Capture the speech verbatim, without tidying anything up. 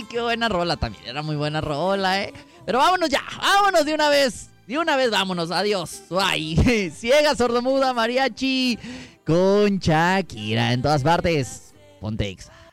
qué buena rola también. Era muy buena rola, ¿eh? Pero vámonos ya, vámonos de una vez. De una vez vámonos, adiós. Bye. Ciega, sordomuda, mariachi con Shakira en todas partes. Ponte Exa.